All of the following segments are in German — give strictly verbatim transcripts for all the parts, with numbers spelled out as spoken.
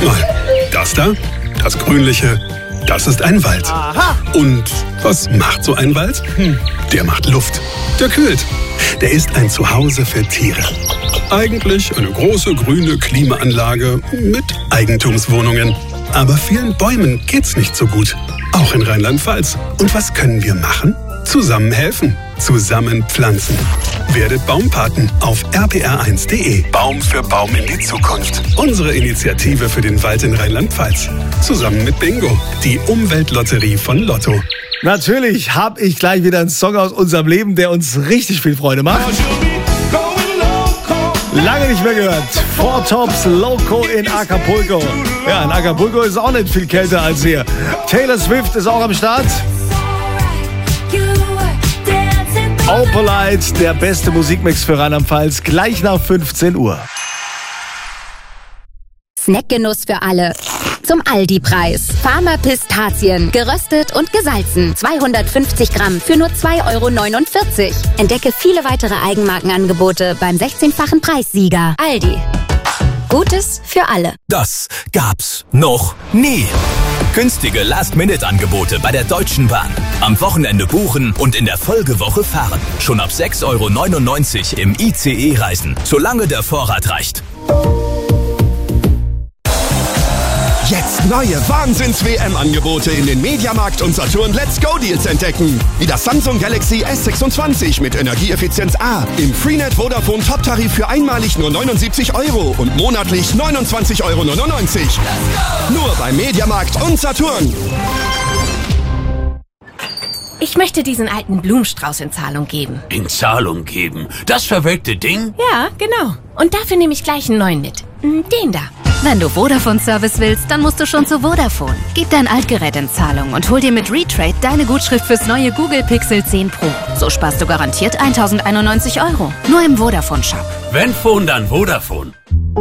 mal. Das da, das Grünliche, das ist ein Wald. Aha. Und was macht so ein Wald? Hm, der macht Luft. Der kühlt. Der ist ein Zuhause für Tiere. Eigentlich eine große grüne Klimaanlage mit Eigentumswohnungen. Aber vielen Bäumen geht's nicht so gut. Auch in Rheinland-Pfalz. Und was können wir machen? Zusammen helfen. Zusammen pflanzen. Werdet Baumpaten auf r p r eins punkt d e. Baum für Baum in die Zukunft. Unsere Initiative für den Wald in Rheinland-Pfalz. Zusammen mit Bingo, die Umweltlotterie von Lotto. Natürlich habe ich gleich wieder einen Song aus unserem Leben, der uns richtig viel Freude macht. Lange nicht mehr gehört. Four Tops Loco in Acapulco. Ja, in Acapulco ist auch nicht viel kälter als hier. Taylor Swift ist auch am Start. Opalite, der beste Musikmix für Rheinland-Pfalz, gleich nach fünfzehn Uhr. Snackgenuss für alle. Zum Aldi-Preis. Farmer Pistazien, geröstet und gesalzen. zweihundertfünfzig Gramm für nur zwei Euro neunundvierzig. Entdecke viele weitere Eigenmarkenangebote beim sechzehnfachen Preissieger. Aldi. Gutes für alle. Das gab's noch nie. Günstige Last-Minute-Angebote bei der Deutschen Bahn. Am Wochenende buchen und in der Folgewoche fahren. Schon ab sechs Euro neunundneunzig im I C E reisen, solange der Vorrat reicht. Jetzt neue Wahnsinns-W M-Angebote in den Mediamarkt und Saturn Let's Go Deals entdecken. Wie das Samsung Galaxy S sechsundzwanzig mit Energieeffizienz A. Im Freenet Vodafone Top-Tarif für einmalig nur neunundsiebzig Euro und monatlich neunundzwanzig Euro neunundneunzig. Nur bei Mediamarkt und Saturn. Ich möchte diesen alten Blumenstrauß in Zahlung geben. In Zahlung geben? Das verwelkte Ding? Ja, genau. Und dafür nehme ich gleich einen neuen mit. Den da. Wenn du Vodafone-Service willst, dann musst du schon zu Vodafone. Gib dein Altgerät in Zahlung und hol dir mit Retrade deine Gutschrift fürs neue Google Pixel zehn Pro. So sparst du garantiert eintausendeinundneunzig Euro. Nur im Vodafone-Shop. Wenn Phone, dann Vodafone.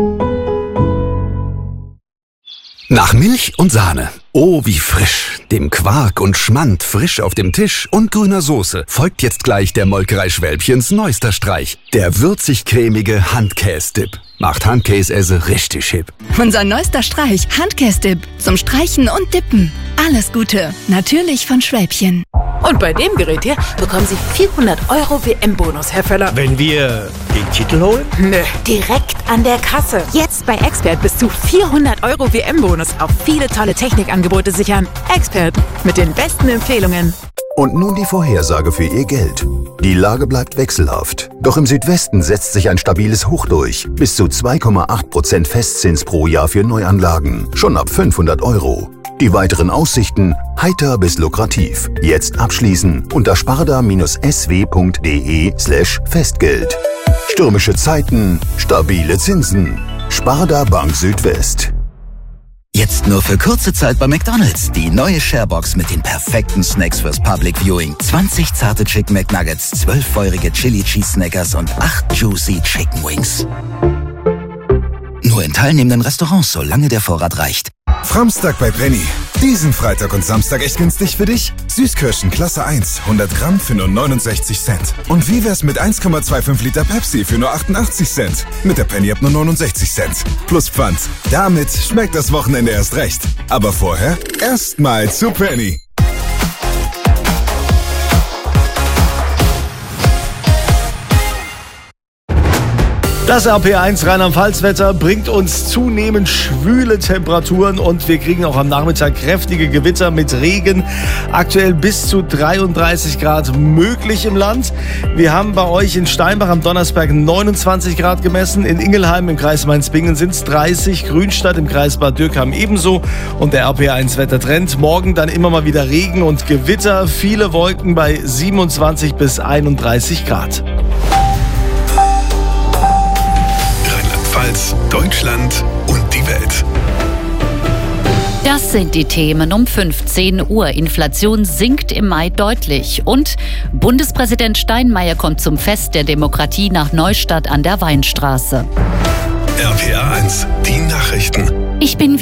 Nach Milch und Sahne. Oh, wie frisch. Dem Quark und Schmand frisch auf dem Tisch und grüner Soße folgt jetzt gleich der Molkerei Schwälbchens neuester Streich. Der würzig-cremige Handkäse-Dip. Macht Handkäse richtig hip. Unser neuester Streich, Handkäse-Dip. Zum Streichen und Dippen. Alles Gute. Natürlich von Schwälbchen. Und bei dem Gerät hier bekommen Sie vierhundert Euro W M-Bonus, Herr Völler. Wenn wir den Titel holen? Nö, direkt an der Kasse. Jetzt bei Expert bis zu vierhundert Euro W M-Bonus auf viele tolle Technikangebote sichern. Expert mit den besten Empfehlungen. Und nun die Vorhersage für Ihr Geld. Die Lage bleibt wechselhaft. Doch im Südwesten setzt sich ein stabiles Hoch durch. Bis zu zwei Komma acht Prozent Festzins pro Jahr für Neuanlagen. Schon ab fünfhundert Euro. Die weiteren Aussichten heiter bis lukrativ. Jetzt abschließen unter sparda-sw punkt de slash Festgeld. Stürmische Zeiten, stabile Zinsen. Sparda Bank Südwest. Jetzt nur für kurze Zeit bei McDonald's. Die neue Sharebox mit den perfekten Snacks fürs Public Viewing. zwanzig zarte Chicken McNuggets, zwölf feurige Chili Cheese Snackers und acht juicy Chicken Wings. Nur in teilnehmenden Restaurants, solange der Vorrat reicht. Framstag bei Penny. Diesen Freitag und Samstag echt günstig für dich? Süßkirschen Klasse eins, hundert Gramm für nur neunundsechzig Cent. Und wie wär's mit eins Komma fünfundzwanzig Liter Pepsi für nur achtundachtzig Cent? Mit der Penny ab nur neunundsechzig Cent. Plus Pfand. Damit schmeckt das Wochenende erst recht. Aber vorher erstmal zu Penny. Das R P eins Rheinland-Pfalz-Wetter bringt uns zunehmend schwüle Temperaturen und wir kriegen auch am Nachmittag kräftige Gewitter mit Regen. Aktuell bis zu dreiunddreißig Grad möglich im Land. Wir haben bei euch in Steinbach am Donnersberg neunundzwanzig Grad gemessen. In Ingelheim im Kreis Mainz-Bingen sind es dreißig. Grünstadt im Kreis Bad Dürkheim ebenso. Und der R P eins Wettertrend. Morgen dann immer mal wieder Regen und Gewitter. Viele Wolken bei siebenundzwanzig bis einunddreißig Grad. Deutschland und die Welt. Das sind die Themen um fünfzehn Uhr. Inflation sinkt im Mai deutlich. Und Bundespräsident Steinmeier kommt zum Fest der Demokratie nach Neustadt an der Weinstraße. R P R eins, die Nachrichten. Ich bin Vio.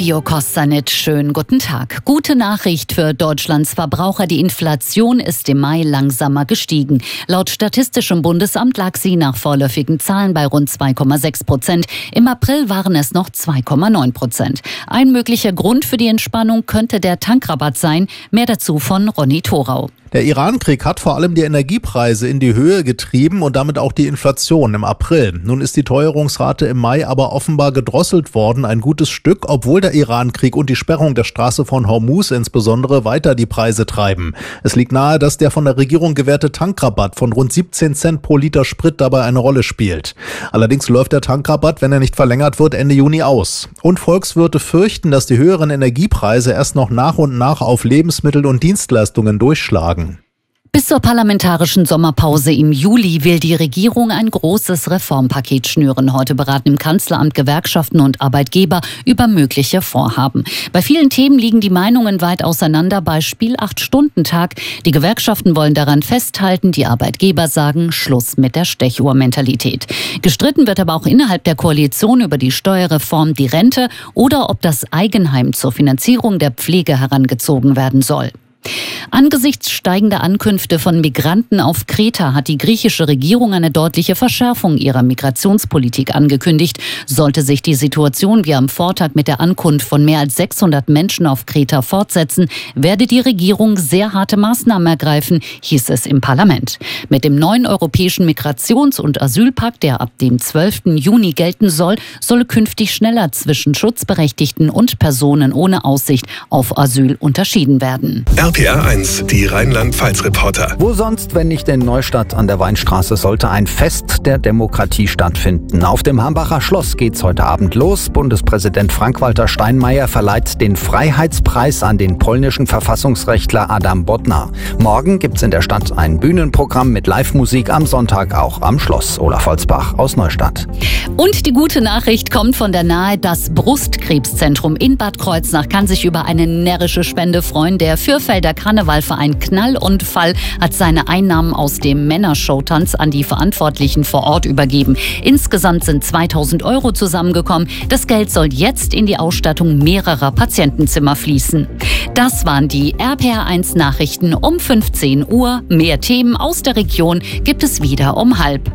Mario Kostanit, schönen guten Tag. Gute Nachricht für Deutschlands Verbraucher. Die Inflation ist im Mai langsamer gestiegen. Laut Statistischem Bundesamt lag sie nach vorläufigen Zahlen bei rund zwei Komma sechs Prozent. Im April waren es noch zwei Komma neun Prozent. Ein möglicher Grund für die Entspannung könnte der Tankrabatt sein. Mehr dazu von Ronny Thorau. Der Iran-Krieg hat vor allem die Energiepreise in die Höhe getrieben und damit auch die Inflation im April. Nun ist die Teuerungsrate im Mai aber offenbar gedrosselt worden, ein gutes Stück, obwohl der Iran-Krieg und die Sperrung der Straße von Hormuz insbesondere weiter die Preise treiben. Es liegt nahe, dass der von der Regierung gewährte Tankrabatt von rund siebzehn Cent pro Liter Sprit dabei eine Rolle spielt. Allerdings läuft der Tankrabatt, wenn er nicht verlängert wird, Ende Juni aus. Und Volkswirte fürchten, dass die höheren Energiepreise erst noch nach und nach auf Lebensmittel und Dienstleistungen durchschlagen. Bis zur parlamentarischen Sommerpause im Juli will die Regierung ein großes Reformpaket schnüren. Heute beraten im Kanzleramt Gewerkschaften und Arbeitgeber über mögliche Vorhaben. Bei vielen Themen liegen die Meinungen weit auseinander. Beispiel acht-Stunden-Tag. Die Gewerkschaften wollen daran festhalten, die Arbeitgeber sagen Schluss mit der Stechuhr-Mentalität. Gestritten wird aber auch innerhalb der Koalition über die Steuerreform, die Rente oder ob das Eigenheim zur Finanzierung der Pflege herangezogen werden soll. Angesichts steigender Ankünfte von Migranten auf Kreta hat die griechische Regierung eine deutliche Verschärfung ihrer Migrationspolitik angekündigt. Sollte sich die Situation wie am Vortag mit der Ankunft von mehr als sechshundert Menschen auf Kreta fortsetzen, werde die Regierung sehr harte Maßnahmen ergreifen, hieß es im Parlament. Mit dem neuen europäischen Migrations- und Asylpakt, der ab dem zwölften Juni gelten soll, soll künftig schneller zwischen Schutzberechtigten und Personen ohne Aussicht auf Asyl unterschieden werden. R P R eins, die Rheinland-Pfalz-Reporter. Wo sonst, wenn nicht in Neustadt an der Weinstraße, sollte ein Fest der Demokratie stattfinden. Auf dem Hambacher Schloss geht's heute Abend los. Bundespräsident Frank-Walter Steinmeier verleiht den Freiheitspreis an den polnischen Verfassungsrechtler Adam Bodnar. Morgen gibt's in der Stadt ein Bühnenprogramm mit Live-Musik, am Sonntag auch am Schloss. Olaf Holzbach aus Neustadt. Und die gute Nachricht kommt von der Nahe. Das Brustkrebszentrum in Bad Kreuznach kann sich über eine närrische Spende freuen. Der Fürfelder Karnevalverein Knall und Fall hat seine Einnahmen aus dem Männershowtanz an die Verantwortlichen vor Ort übergeben. Insgesamt sind zweitausend Euro zusammengekommen. Das Geld soll jetzt in die Ausstattung mehrerer Patientenzimmer fließen. Das waren die R P R eins Nachrichten um fünfzehn Uhr. Mehr Themen aus der Region gibt es wieder um halb.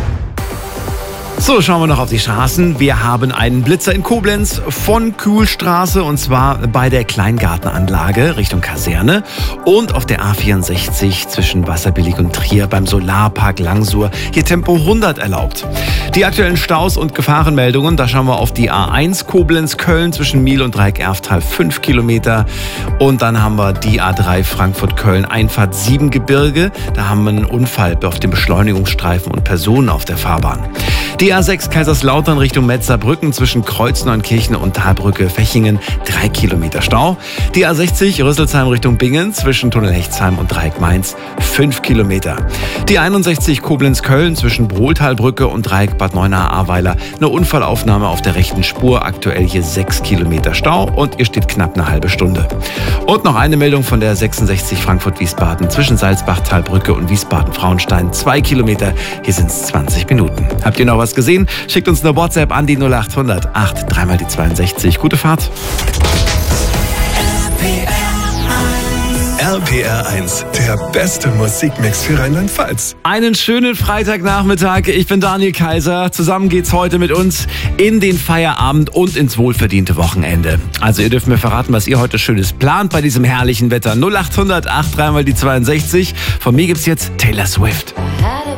So, schauen wir noch auf die Straßen. Wir haben einen Blitzer in Koblenz von Kühlstraße und zwar bei der Kleingartenanlage Richtung Kaserne und auf der A vierundsechzig zwischen Wasserbillig und Trier beim Solarpark Langsur. Hier Tempo hundert erlaubt. Die aktuellen Staus und Gefahrenmeldungen, da schauen wir auf die A eins Koblenz-Köln zwischen Miel und Dreieck-Erftal fünf Kilometer und dann haben wir die A drei Frankfurt-Köln Einfahrt Siebengebirge. Da haben wir einen Unfall auf dem Beschleunigungsstreifen und Personen auf der Fahrbahn. Die A sechs Kaiserslautern Richtung Metzerbrücken zwischen Kreuzneunkirchen und Talbrücke-Fechingen, drei Kilometer Stau. Die A sechzig Rüsselsheim Richtung Bingen zwischen Tunnel Hechtsheim und Dreieck Mainz, fünf Kilometer. Die einundsechzig Koblenz-Köln zwischen Brohltalbrücke und Dreieck Bad Neuenahr-Ahrweiler, eine Unfallaufnahme auf der rechten Spur, aktuell hier sechs Kilometer Stau und ihr steht knapp eine halbe Stunde. Und noch eine Meldung von der sechsundsechzig Frankfurt-Wiesbaden zwischen Salzbach, Talbrücke und Wiesbaden-Frauenstein, zwei Kilometer, hier sind es zwanzig Minuten. Habt ihr noch was gesehen? Schickt uns eine WhatsApp an die null acht hundert acht dreimal die zweiundsechzig. Gute Fahrt. R P R eins, der beste Musikmix für Rheinland-Pfalz. Einen schönen Freitagnachmittag. Ich bin Daniel Kaiser. Zusammen geht's heute mit uns in den Feierabend und ins wohlverdiente Wochenende. Also ihr dürft mir verraten, was ihr heute Schönes plant bei diesem herrlichen Wetter. null acht hundert acht dreimal die zweiundsechzig. Von mir gibt's jetzt Taylor Swift.